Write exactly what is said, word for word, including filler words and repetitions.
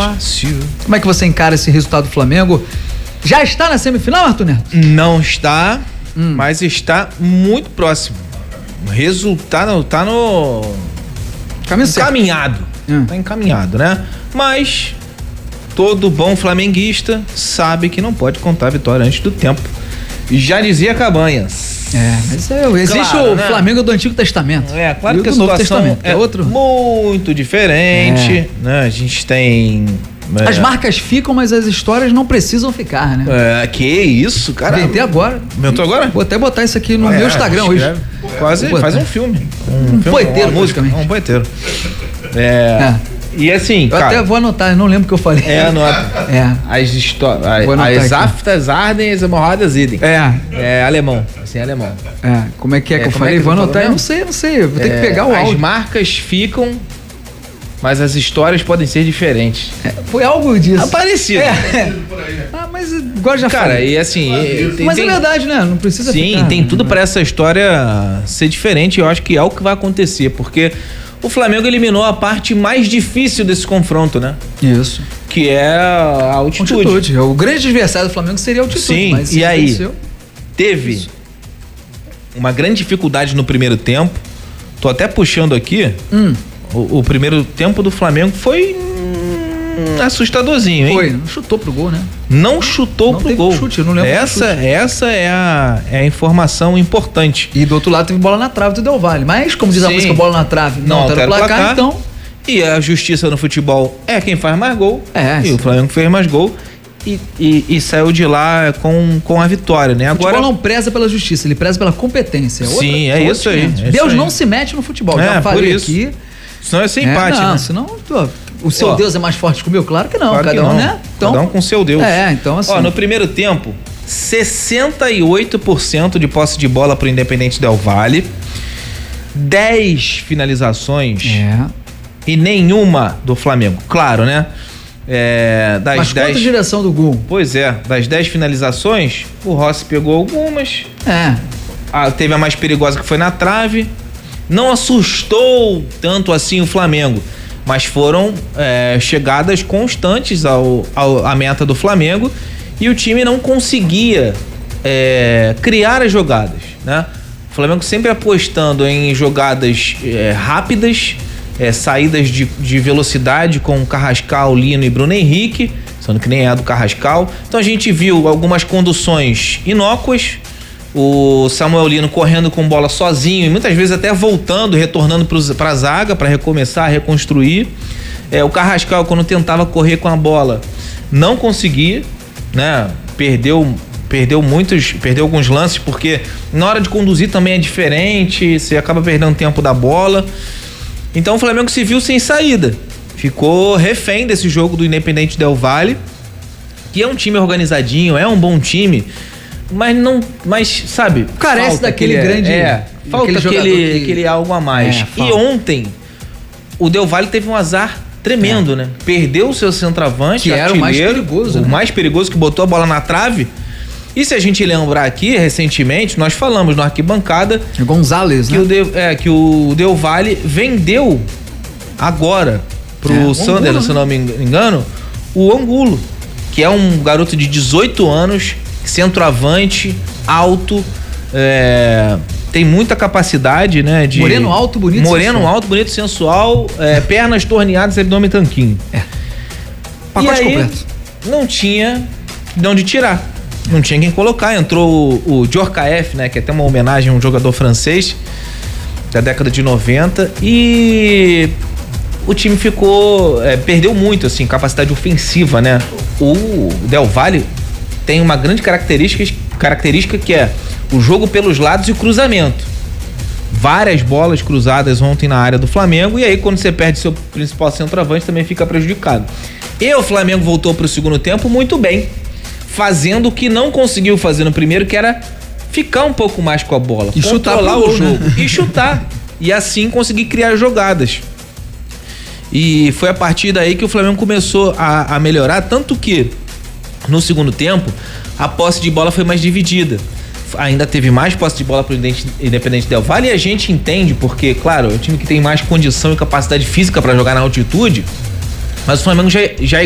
fácil. Como é que você encara esse resultado do Flamengo? Já está na semifinal, Arthur Neto? Não está, hum. mas está muito próximo. O resultado tá no... Caminho encaminhado. Hum. Tá encaminhado, né? Mas todo bom flamenguista sabe que não pode contar a vitória antes do tempo. Já dizia Cabanhas. É, mas é, existe claro, o né? Flamengo do Antigo Testamento. É, claro e que a do Novo situação Testamento. é É outro? muito diferente, é. né? A gente tem... É. As marcas ficam, mas as histórias não precisam ficar, né? É, que isso, cara. Inventei agora. Inventou agora? Vou até botar isso aqui no é, meu Instagram hoje. Quase faz um filme. Um, um poeteiro, música. Um poeteiro. É... é. E assim, eu cara... até vou anotar, eu não lembro o que eu falei. É, anota. É. As histórias... As aftas ardem, as hemorroidas idem. É. É alemão. Assim, é alemão. É. Como é que é, é que eu falei? É que vou anotar. Eu não sei, não sei. Vou é, ter que pegar o áudio. As marcas ficam... Mas as histórias podem ser diferentes. É, foi algo disso. Ah, parecido. É. Ah, mas igual já Cara, falei. e assim... Tem, mas tem, é verdade, né? Não precisa Sim, ficar, tem tudo né? pra essa história ser diferente. Eu acho que é o que vai acontecer. Porque o Flamengo eliminou a parte mais difícil desse confronto, né? Isso. Que é a altitude. altitude. O grande adversário do Flamengo seria a altitude. Sim, mas e aí? Venceu. Teve Isso. uma grande dificuldade no primeiro tempo. Tô até puxando aqui... Hum. O, o primeiro tempo do Flamengo foi hum, assustadorzinho, hein? Foi, não chutou pro gol, né? Não chutou não pro teve gol. Chute, eu não lembro essa, chute. essa é a, é a informação importante. E do outro lado teve bola na trave do Del Valle. Mas, como diz Sim. a música, bola na trave não, não altera o placar, placar, então... E a justiça no futebol é quem faz mais gol. É, e sim. o Flamengo fez mais gol. E, e, e saiu de lá com, com a vitória, né? O Agora futebol não preza pela justiça, ele preza pela competência. Outra, Sim, é isso aí. É Deus isso aí. não se mete no futebol. É, Já falei por isso. aqui. Senão é sem empate, é, não, né? senão pô, o seu Ó, Deus é mais forte que o meu? Claro que não, claro cada que um, não. né? Então, cada um com seu Deus. É, então assim. Ó, no primeiro tempo, sessenta e oito por cento de posse de bola pro Independente Del Valle, dez finalizações é. e nenhuma do Flamengo. Claro, né? É, das Mas dez... quanto a direção do gol? Pois é, das dez finalizações, o Rossi pegou algumas. É. Ah, teve a mais perigosa que foi na trave. Não assustou tanto assim o Flamengo, mas foram é, chegadas constantes ao, ao, à meta do Flamengo e o time não conseguia é, criar as jogadas, né? O Flamengo sempre apostando em jogadas é, rápidas, é, saídas de, de velocidade com Carrascal, Lino e Bruno Henrique, sendo que nem é a do Carrascal. Então a gente viu algumas conduções inócuas, o Samuel Lino correndo com bola sozinho e muitas vezes até voltando, retornando para a zaga para recomeçar, reconstruir. É, o Carrascal, quando tentava correr com a bola, não conseguia, né? Perdeu, perdeu muitos, perdeu alguns lances, porque na hora de conduzir também é diferente, você acaba perdendo tempo da bola. Então o Flamengo se viu sem saída, ficou refém desse jogo do Independente Del Valle, que é um time organizadinho, é um bom time, mas não, mas sabe, carece daquele aquele, grande, é, falta aquele, que... aquele algo a mais. É, e ontem o Del Valle teve um azar tremendo, é. né? Perdeu o seu centroavante, que era o mais perigoso, o né? mais perigoso, que botou a bola na trave. E se a gente lembrar aqui, recentemente, nós falamos no Arquibancada... É Gonzalez, que né? O Del, é, que o Del Valle vendeu agora pro é, Sunderland, Angulo, se eu não me engano, o Angulo, que é um garoto de dezoito anos, centroavante, alto, é, tem muita capacidade, né? De moreno alto, bonito, Moreno sensual. alto, bonito, sensual, é, pernas torneadas, abdômen tanquinho. É. Pacote completo. Não tinha de onde tirar. Não tinha quem colocar. Entrou o, o Djorkaeff, né? Que é até uma homenagem a um jogador francês da década de noventa. E o time ficou... É, perdeu muito, assim, capacidade ofensiva, né? O Del Valle tem uma grande característica, característica que é o jogo pelos lados e o cruzamento. Várias bolas cruzadas ontem na área do Flamengo, e aí quando você perde seu principal centroavante também fica prejudicado. E o Flamengo voltou para o segundo tempo muito bem, fazendo o que não conseguiu fazer no primeiro, que era ficar um pouco mais com a bola, e controlar chutar o jogo, né? E chutar, e assim conseguir criar jogadas. E foi a partir daí que o Flamengo começou a, a melhorar, tanto que no segundo tempo a posse de bola foi mais dividida. Ainda teve mais posse de bola para o Independente Del Valle, e a gente entende porque, claro, é o time que tem mais condição e capacidade física para jogar na altitude, mas o Flamengo já, já